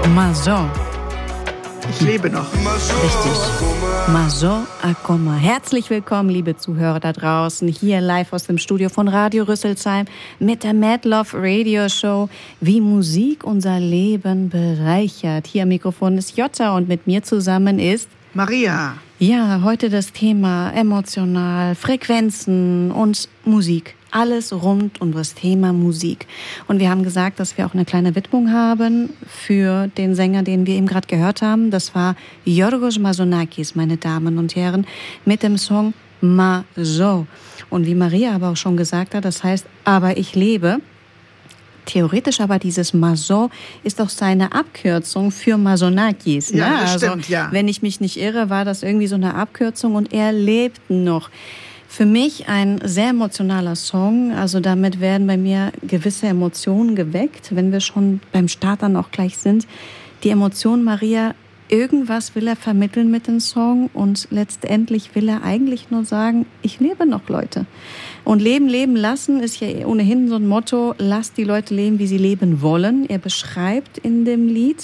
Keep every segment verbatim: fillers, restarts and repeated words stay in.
Mazo. Ich lebe noch. Richtig. Mazo Akoma. Herzlich willkommen, liebe Zuhörer da draußen, hier live aus dem Studio von Radio Rüsselsheim mit der Mad Love Radio Show, wie Musik unser Leben bereichert. Hier am Mikrofon ist Jota und mit mir zusammen ist Maria. Ja, heute das Thema emotional, Frequenzen und Musik. Alles rund um das Thema Musik. Und wir haben gesagt, dass wir auch eine kleine Widmung haben für den Sänger, den wir eben gerade gehört haben. Das war Yorgos Mazonakis, meine Damen und Herren, mit dem Song Mazo. Und wie Maria aber auch schon gesagt hat, das heißt, aber ich lebe. Theoretisch aber dieses Mazo ist auch seine Abkürzung für Mazonakis. Ja, ne? das also, stimmt, ja. Wenn ich mich nicht irre, war das irgendwie so eine Abkürzung und er lebt noch. Für mich ein sehr emotionaler Song, also damit werden bei mir gewisse Emotionen geweckt, wenn wir schon beim Start dann auch gleich sind. Die Emotion Maria, irgendwas will er vermitteln mit dem Song und letztendlich will er eigentlich nur sagen, ich lebe noch, Leute. Und Leben, Leben lassen ist ja ohnehin so ein Motto, lasst die Leute leben, wie sie leben wollen. Er beschreibt in dem Lied,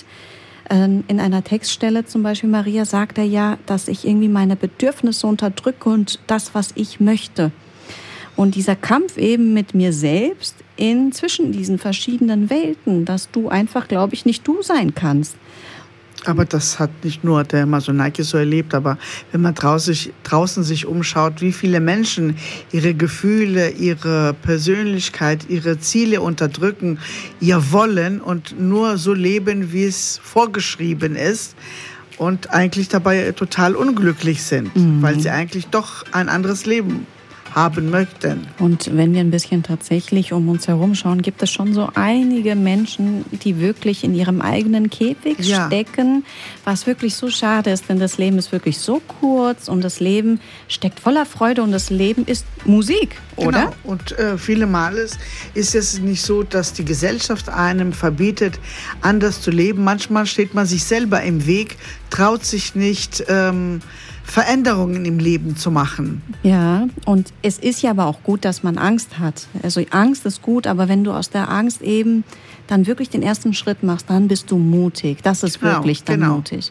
in einer Textstelle zum Beispiel, Maria, sagt er ja, dass ich irgendwie meine Bedürfnisse unterdrücke und das, was ich möchte. Und dieser Kampf eben mit mir selbst in zwischen diesen verschiedenen Welten, dass du einfach, glaube ich, nicht du sein kannst. Aber das hat nicht nur der Mazonakis so erlebt, aber wenn man draußen, draußen sich umschaut, wie viele Menschen ihre Gefühle, ihre Persönlichkeit, ihre Ziele unterdrücken, ihr Wollen und nur so leben, wie es vorgeschrieben ist und eigentlich dabei total unglücklich sind, mhm. weil sie eigentlich doch ein anderes Leben haben möchten. Und wenn wir ein bisschen tatsächlich um uns herum schauen, gibt es schon so einige Menschen, die wirklich in ihrem eigenen Käfig ja. stecken, was wirklich so schade ist, denn das Leben ist wirklich so kurz und das Leben steckt voller Freude und das Leben ist Musik, oder? Genau. Und äh, viele Male ist es nicht so, dass die Gesellschaft einem verbietet, anders zu leben. Manchmal steht man sich selber im Weg, traut sich nicht, ähm, Veränderungen im Leben zu machen. Ja, und es ist ja aber auch gut, dass man Angst hat. Also Angst ist gut, aber wenn du aus der Angst eben dann wirklich den ersten Schritt machst, dann bist du mutig. Das ist genau, wirklich dann genau. mutig.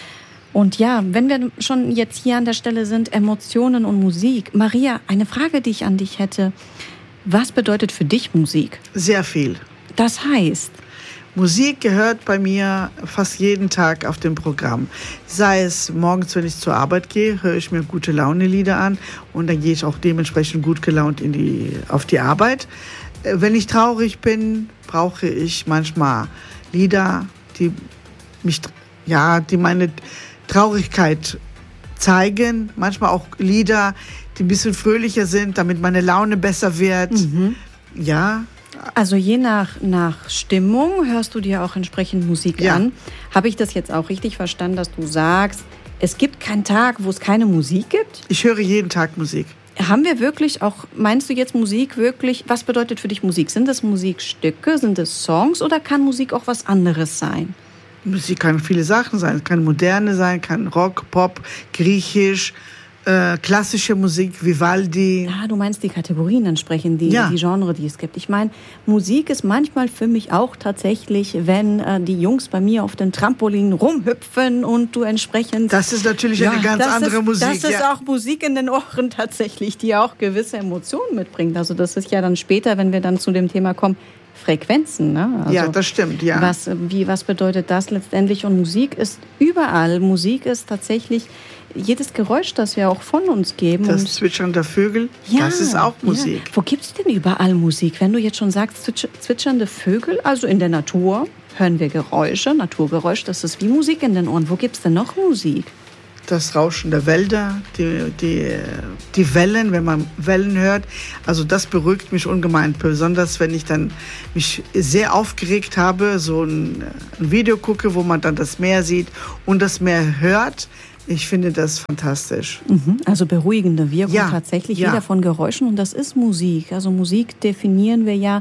Und ja, wenn wir schon jetzt hier an der Stelle sind, Emotionen und Musik. Maria, eine Frage, die ich an dich hätte. Was bedeutet für dich Musik? Sehr viel. Das heißt... Musik gehört bei mir fast jeden Tag auf dem Programm. Sei es morgens, wenn ich zur Arbeit gehe, höre ich mir gute Laune-Lieder an und dann gehe ich auch dementsprechend gut gelaunt in die, auf die Arbeit. Wenn ich traurig bin, brauche ich manchmal Lieder, die mich, ja, die meine Traurigkeit zeigen. Manchmal auch Lieder, die ein bisschen fröhlicher sind, damit meine Laune besser wird. Mhm. Ja. Also je nach, nach Stimmung hörst du dir auch entsprechend Musik ja. an. Habe ich das jetzt auch richtig verstanden, dass du sagst, es gibt keinen Tag, wo es keine Musik gibt? Ich höre jeden Tag Musik. Haben wir wirklich auch, meinst du jetzt Musik wirklich, was bedeutet für dich Musik? Sind das Musikstücke, sind das Songs oder kann Musik auch was anderes sein? Musik kann viele Sachen sein. Es kann moderne sein, kann Rock, Pop, Griechisch, Äh, klassische Musik, Vivaldi. Ja, du meinst die Kategorien entsprechend, die, ja. die Genre, die es gibt. Ich meine, Musik ist manchmal für mich auch tatsächlich, wenn äh, die Jungs bei mir auf dem Trampolin rumhüpfen und du entsprechend... Das ist natürlich ja, eine ganz andere ist, Musik. Das ist ja. auch Musik in den Ohren tatsächlich, die auch gewisse Emotionen mitbringt. Also das ist ja dann später, wenn wir dann zu dem Thema kommen, Frequenzen. Ne? Also ja, das stimmt, ja. Was, wie, was bedeutet das letztendlich? Und Musik ist überall. Musik ist tatsächlich... jedes Geräusch, das wir auch von uns geben. Das Zwitschern der Vögel, ja, das ist auch Musik. Ja. Wo gibt es denn überall Musik? Wenn du jetzt schon sagst, zwitsch- zwitschernde Vögel, also in der Natur hören wir Geräusche, Naturgeräusch, das ist wie Musik in den Ohren. Wo gibt es denn noch Musik? Das Rauschen der Wälder, die, die, die Wellen, wenn man Wellen hört. Also das beruhigt mich ungemein, besonders wenn ich dann mich sehr aufgeregt habe, so ein, ein Video gucke, wo man dann das Meer sieht und das Meer hört. Ich finde das fantastisch. Mhm, also beruhigende Wirkung ja, tatsächlich ja. wieder von Geräuschen und das ist Musik. Also Musik definieren wir ja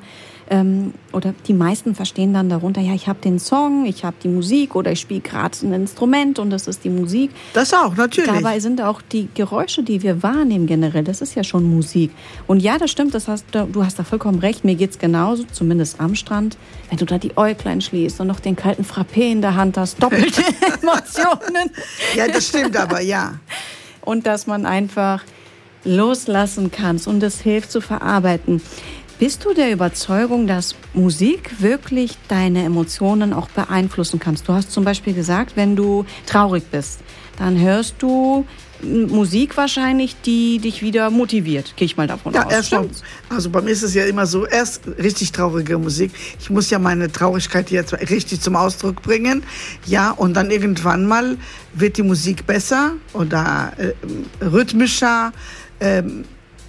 ähm, oder die meisten verstehen dann darunter, ja, ich habe den Song, ich habe die Musik oder ich spiele gerade ein Instrument und das ist die Musik. Das auch, natürlich. Dabei sind auch die Geräusche, die wir wahrnehmen generell, das ist ja schon Musik. Und ja, das stimmt, das hast, du hast da vollkommen recht, mir geht's genauso, zumindest am Strand. Wenn du da die Äuglein schließt und noch den kalten Frappé in der Hand hast, doppelte Emotionen. Ja, das stimmt aber, ja. Und dass man einfach loslassen kann und das hilft zu verarbeiten. Bist du der Überzeugung, dass Musik wirklich deine Emotionen auch beeinflussen kann? Du hast zum Beispiel gesagt, wenn du traurig bist, dann hörst du Musik wahrscheinlich, die dich wieder motiviert. Gehe ich mal davon ja, aus. Erst mal, also bei mir ist es ja immer so, erst richtig traurige Musik. Ich muss ja meine Traurigkeit jetzt richtig zum Ausdruck bringen. Ja, und dann irgendwann mal wird die Musik besser oder äh, rhythmischer. Ähm,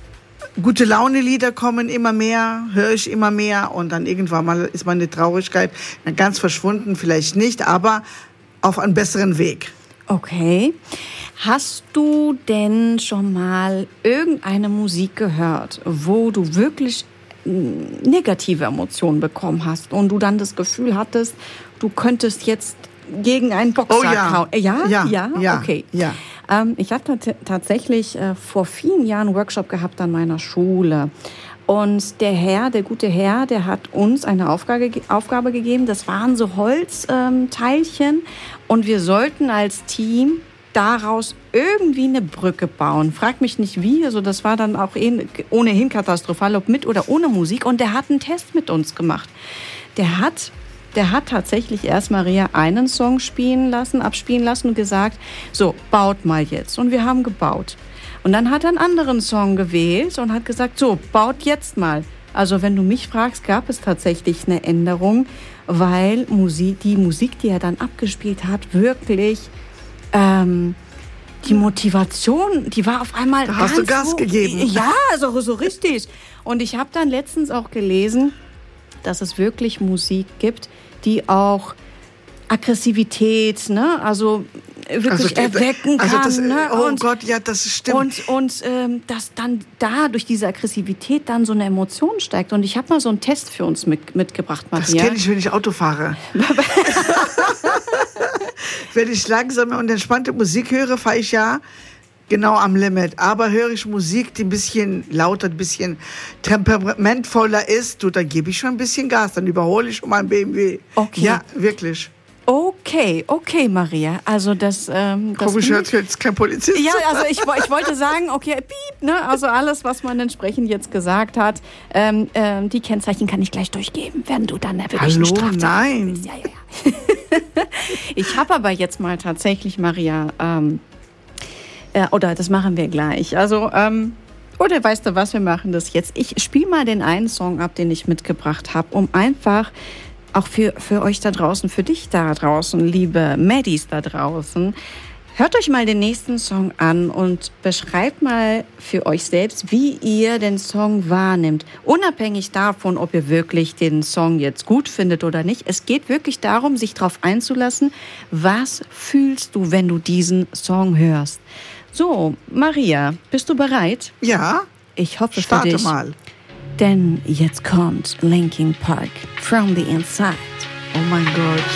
Gute Laune-Lieder kommen immer mehr, höre ich immer mehr und dann irgendwann mal ist meine Traurigkeit ganz verschwunden, vielleicht nicht, aber auf einem besseren Weg. Okay. Hast du denn schon mal irgendeine Musik gehört, wo du wirklich negative Emotionen bekommen hast und du dann das Gefühl hattest, du könntest jetzt gegen einen Boxer oh, ja. hauen? Ja, ja, ja, ja, okay. Ja. Ähm, ich habe t- tatsächlich äh, vor vielen Jahren einen Workshop gehabt an meiner Schule. Und der Herr, der gute Herr, der hat uns eine Aufgabe, Aufgabe gegeben. Das waren so Holzteilchen. Ähm, und wir sollten als Team daraus irgendwie eine Brücke bauen. Frag mich nicht wie. Also das war dann auch eh, ohnehin katastrophal, ob mit oder ohne Musik. Und der hat einen Test mit uns gemacht. Der hat... Der hat tatsächlich erst Maria einen Song spielen lassen, abspielen lassen und gesagt, so, baut mal jetzt. Und wir haben gebaut. Und dann hat er einen anderen Song gewählt und hat gesagt, so, baut jetzt mal. Also wenn du mich fragst, gab es tatsächlich eine Änderung, weil Musik, die Musik, die er dann abgespielt hat, wirklich ähm, die Motivation, die war auf einmal da hast ganz du Gas hoch. gegeben. Ja, so, so richtig. Und ich habe dann letztens auch gelesen, dass es wirklich Musik gibt, die auch Aggressivität, ne, also wirklich also, erwecken kann. Also das, ne? Oh und, Gott, ja, das stimmt. Und, und ähm, dass dann da durch diese Aggressivität dann so eine Emotion steigt. Und ich habe mal so einen Test für uns mit, mitgebracht, Maria. Das kenne ich, wenn ich Auto fahre. Wenn ich langsame und entspannte Musik höre, fahre ich ja genau am Limit. Aber höre ich Musik, die ein bisschen lauter, ein bisschen temperamentvoller ist, du, dann gebe ich schon ein bisschen Gas. Dann überhole ich schon mal ein B M W. Okay. Ja, wirklich. Okay, okay, Maria. Also das... Ähm, das Komisch, hört jetzt kein Polizist. Ja, also ich, ich wollte sagen, okay, piep, ne? Also alles, was man entsprechend jetzt gesagt hat, ähm, ähm, die Kennzeichen kann ich gleich durchgeben, wenn du dann wirklich Hallo, Straftat nein. bist. Ja, ja, ja. Ich habe aber jetzt mal tatsächlich, Maria... Ähm, Äh, oder das machen wir gleich. Also, ähm, oder weißt du was, wir machen das jetzt. Ich spiele mal den einen Song ab, den ich mitgebracht habe, um einfach auch für, für euch da draußen, für dich da draußen, liebe Maddies da draußen, hört euch mal den nächsten Song an und beschreibt mal für euch selbst, wie ihr den Song wahrnimmt. Unabhängig davon, ob ihr wirklich den Song jetzt gut findet oder nicht. Es geht wirklich darum, sich darauf einzulassen, was fühlst du, wenn du diesen Song hörst. So, Maria, bist du bereit? Ja. Ich hoffe Starte für dich. mal. Denn jetzt kommt Linkin Park, From the Inside. Oh mein Gott.